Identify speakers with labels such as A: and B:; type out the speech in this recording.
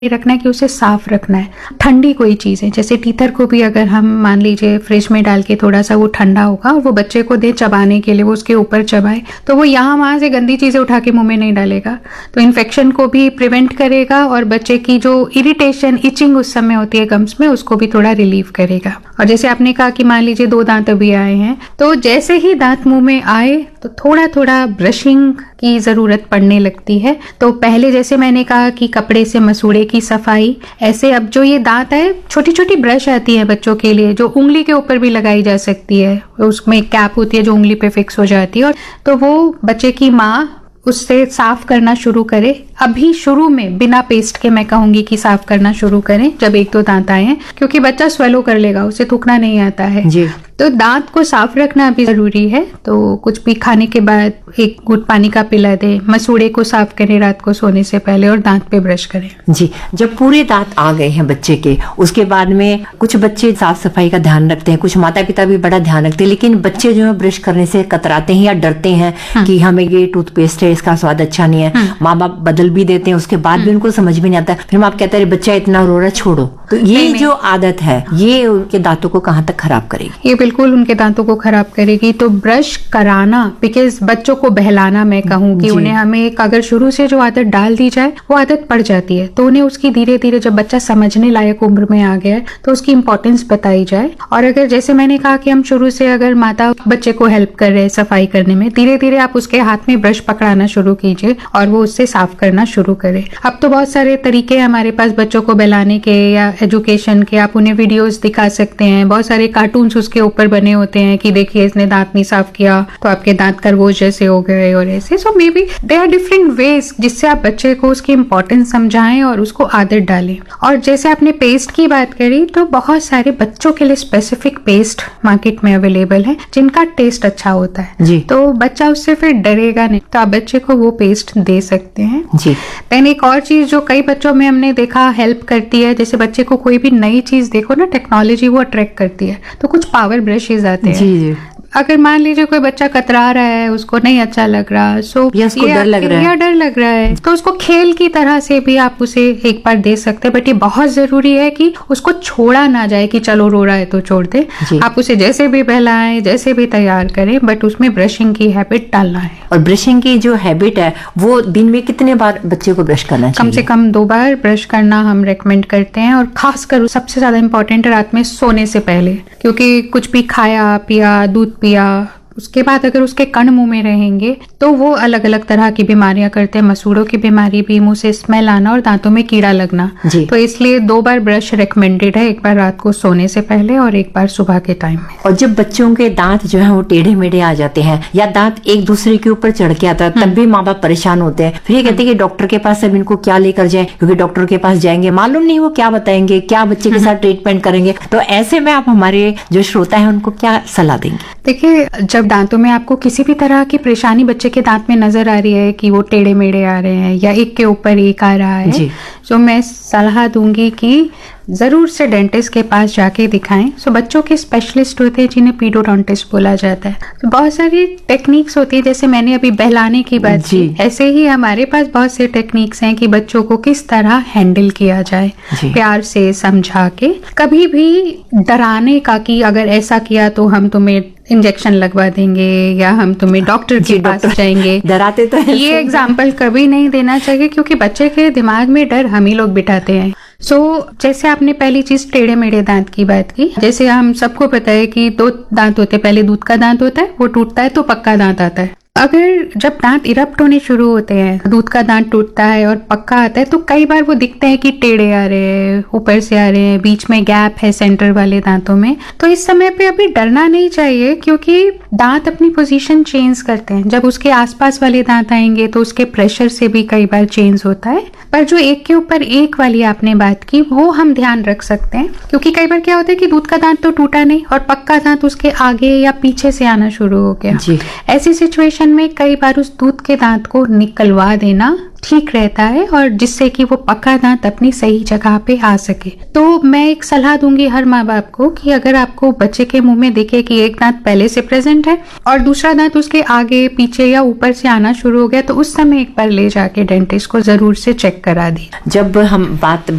A: रखना है कि उसे साफ रखना है। ठंडी कोई चीज़ है, जैसे टीथर को भी अगर हम मान लीजिए फ्रिज में डाल के थोड़ा सा वो ठंडा होगा, वो बच्चे को दे चबाने के लिए, वो उसके ऊपर चबाए, तो वो यहाँ वहाँ से गंदी चीज़ें उठा के मुंह में नहीं डालेगा, तो इन्फेक्शन को भी प्रिवेंट करेगा और बच्चे की जो इरिटेशन, इचिंग उस समय होती है गम्स में, उसको भी थोड़ा रिलीव करेगा। और जैसे आपने कहा कि मान लीजिए 2 दांत अभी आए हैं, तो जैसे ही दांत मुंह में आए तो थोड़ा थोड़ा ब्रशिंग की ज़रूरत पड़ने लगती है। तो पहले जैसे मैंने कहा कि कपड़े से मसूड़े की सफाई, ऐसे अब जो ये दांत है, छोटी छोटी ब्रश आती है बच्चों के लिए जो उंगली के ऊपर भी लगाई जा सकती है, उसमें एक कैप होती है जो उंगली पे फिक्स हो जाती है, और तो वो बच्चे की माँ उससे साफ करना शुरू करे। अभी शुरू में बिना पेस्ट के मैं कहूंगी कि साफ करना शुरू करें जब 1-2 दांत आए हैं, क्योंकि बच्चा स्वेलो कर लेगा, उसे थूकना नहीं आता है जी। तो दांत को साफ रखना भी जरूरी है। तो कुछ भी खाने के बाद 1 घूंट पानी का पिला दे, मसूड़े को साफ करें रात को सोने से पहले और दांत पे ब्रश करें
B: जी। जब पूरे दांत आ गए हैं बच्चे के, उसके बाद में कुछ बच्चे साफ सफाई का ध्यान रखते हैं, कुछ माता पिता भी बड़ा ध्यान रखते हैं, लेकिन बच्चे जो है ब्रश करने से कतराते हैं या डरते हैं कि हमें ये टूथपेस्ट है, इसका स्वाद अच्छा नहीं है। माँ बाप बदल भी देते हैं, उसके बाद भी उनको समझ में नहीं आता, फिर माँ कहते हैं बच्चा इतना रो रहा है, छोड़ो। तो ये जो आदत है ये उनके दांतों को कहाँ तक खराब करेगी?
A: ये बिल्कुल उनके दांतों को खराब करेगी। तो ब्रश कराना, बिकॉज बच्चों को बहलाना, मैं कहूँ कि उन्हें हमें अगर शुरू से जो आदत डाल दी जाए वो आदत पड़ जाती है, तो उन्हें उसकी धीरे धीरे जब बच्चा समझने लायक उम्र में आ गया है तो उसकी इंपॉर्टेंस बताई जाए। और अगर जैसे मैंने कहा कि हम शुरू से अगर माता बच्चे को हेल्प कर रहे हैं सफाई करने में, धीरे धीरे आप उसके हाथ में ब्रश पकड़ाना शुरू कीजिए और वो उससे साफ करना शुरू करे। अब तो बहुत सारे तरीके हमारे पास बच्चों को बहलाने के या एजुकेशन के, आप उन्हें वीडियोस दिखा सकते हैं, बहुत सारे कार्टून्स उसके ऊपर बने होते हैं कि देखिए इसने दांत नहीं साफ किया तो आपके दांत खरगोश जैसे हो गए और ऐसे। सो may be they are different ways जिससे आप बच्चे को उसकी इंपॉर्टेंस समझाएं और उसको आदत डालें। और जैसे आपने पेस्ट की बात करी, तो बहुत सारे बच्चों के लिए स्पेसिफिक पेस्ट मार्केट में अवेलेबल है जिनका टेस्ट अच्छा होता है जी। तो बच्चा उससे फिर डरेगा नहीं, तो आप बच्चे को वो पेस्ट दे सकते हैं जी। देन एक और चीज जो कई बच्चों में हमने देखा हेल्प करती है, जैसे बच्चे को कोई भी नई चीज देखो ना, टेक्नोलॉजी वो अट्रैक्ट करती है, तो कुछ पावर ब्रशेज आते हैं जी। अगर मान लीजिए कोई बच्चा कतरा रहा है, उसको नहीं अच्छा लग रहा,
B: उसको डर लग रहा है,
A: तो उसको खेल की तरह से भी आप उसे एक बार दे सकते हैं। बट ये बहुत जरूरी है कि उसको छोड़ा ना जाए कि चलो रो रहा है तो छोड़ दे। आप उसे जैसे भी बहलाएं, जैसे भी तैयार करें, बट उसमें ब्रशिंग की हैबिट डालना है।
B: और ब्रशिंग की जो हैबिट है वो दिन में कितने बार बच्चे को ब्रश करना चाहिए?
A: कम से कम 2 बार ब्रश करना हम रेकमेंड करते हैं, और खासकर सबसे ज्यादा इंपॉर्टेंट है रात में सोने से पहले, क्योंकि कुछ भी खाया पिया, दूध पिया, उसके बाद अगर उसके कण मुंह में रहेंगे तो वो अलग अलग तरह की बीमारियां करते हैं। मसूड़ों की बीमारी भी, मुंह से स्मेल आना और दांतों में कीड़ा लगना। तो इसलिए 2 बार ब्रश रिकमेंडेड है, एक बार रात को सोने से पहले और एक बार सुबह के टाइम में।
B: और जब बच्चों के दांत जो है वो टेढ़े मेढ़े आ जाते हैं या दांत एक दूसरे के ऊपर चढ़ के आता है, तब भी माँ बाप परेशान होते हैं। फिर ये कहते हैं कि डॉक्टर के पास अब इनको क्या लेकर जाए, क्योंकि डॉक्टर के पास जाएंगे मालूम नहीं वो क्या बताएंगे, क्या बच्चे के साथ ट्रीटमेंट करेंगे। तो ऐसे में आप हमारे जो श्रोता है उनको क्या सलाह देंगे?
A: देखिए, जब दांतों में आपको किसी भी तरह की परेशानी बच्चे के दांत में नजर आ रही है कि वो टेढ़े मेढ़े आ रहे हैं या एक के ऊपर एक आ रहा है, तो मैं सलाह दूंगी कि जरूर से डेंटिस्ट के पास जाके दिखाएं। सो बच्चों के स्पेशलिस्ट होते हैं जिन्हें पीडोडोंटिस्ट बोला जाता है। तो बहुत सारी टेक्निक्स होती है, जैसे मैंने अभी बहलाने की बात की, ऐसे ही हमारे पास बहुत से टेक्निक्स हैं कि बच्चों को किस तरह हैंडल किया जाए, प्यार से समझा के, कभी भी डराने का कि अगर ऐसा किया तो हम तुम्हें इंजेक्शन लगवा देंगे या हम तुम्हें डॉक्टर के पास जाएंगे,
B: डराते तो है।
A: ये एग्जाम्पल कभी नहीं देना चाहिए, क्योंकि बच्चे के दिमाग में डर हम ही लोग बिठाते हैं। जैसे आपने पहली चीज टेढ़े मेढ़े दांत की बात की, जैसे हम सबको पता है कि 2 दांत होते हैं, पहले दूध का दांत होता है, वो टूटता है तो पक्का दांत आता है। अगर जब दांत इरप्ट होने शुरू होते हैं, दूध का दांत टूटता है और पक्का आता है, तो कई बार वो दिखते हैं कि टेढ़े आ रहे हैं, ऊपर से आ रहे हैं, बीच में गैप है सेंटर वाले दांतों में। तो इस समय पे अभी डरना नहीं चाहिए, क्योंकि दांत अपनी पोजीशन चेंज करते हैं। जब उसके आसपास वाले दांत आएंगे तो उसके प्रेशर से भी कई बार चेंज होता है। पर जो एक के ऊपर एक वाली आपने बात की, वो हम ध्यान रख सकते हैं, क्योंकि कई बार क्या होता है कि दूध का दांत तो टूटा नहीं और पक्का दांत उसके आगे या पीछे से आना शुरू हो गया। ऐसी सिचुएशन कंडीशन में कई बार उस दूध के दांत को निकलवा देना ठीक रहता है, और जिससे कि वो पक्का दांत अपनी सही जगह पे आ सके। तो मैं एक सलाह दूंगी हर माँ बाप को कि अगर आपको बच्चे के मुंह में दिखे कि एक दांत पहले से प्रेजेंट है और दूसरा दांत उसके आगे पीछे या ऊपर से आना शुरू हो गया, तो उस समय एक बार ले जाके डेंटिस्ट को जरूर से चेक करा दी।
B: जब हम बात